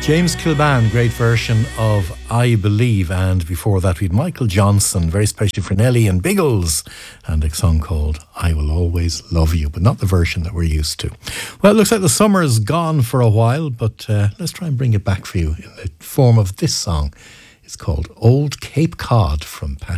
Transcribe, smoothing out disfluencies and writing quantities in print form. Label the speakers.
Speaker 1: James Kilban, great version of I Believe, and before that we had Michael Johnson, very special for Nelly and Biggles, and a song called I Will Always Love You, but not the version that we're used to. Well, it looks like the summer is gone for a while, but let's try and bring it back for you in the form of this song. It's called Old Cape Cod from Pat